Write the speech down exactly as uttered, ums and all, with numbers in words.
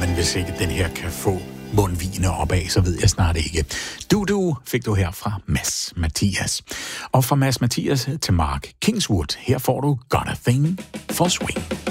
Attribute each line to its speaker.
Speaker 1: Jamen, hvis ikke den her kan få mundvigene opad, så ved jeg snart ikke. Du, du fik du her fra Mads Mathias. Og fra Mads Mathias til Mark Kingswood, her får du Got a Thing for Swing.